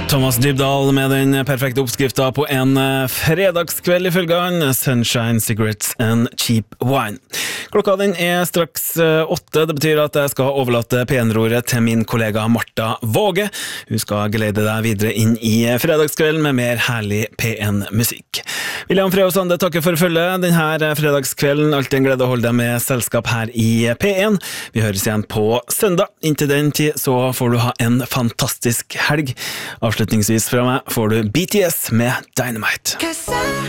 Thomas Dybdahl med den perfekte oppskrifta på en fredagskveld ifølge han, Sunshine, Cigarettes and Cheap Wine. Klokka den straks 8, det betyr at jeg skal overlate P1-roret til min kollega Martha Våge. Hun skal geleide deg videre inn i fredagskvelden med mer herlig P1-musikk. William Frey og Sande takker for følget denne fredagskvelden. Alltid en glede å holde deg med selskap her i P1. Vi høres igjen på søndag. Inntil den tid så får du ha en fantastisk helg. Avslutningsvis fra meg får du BTS med Dynamite.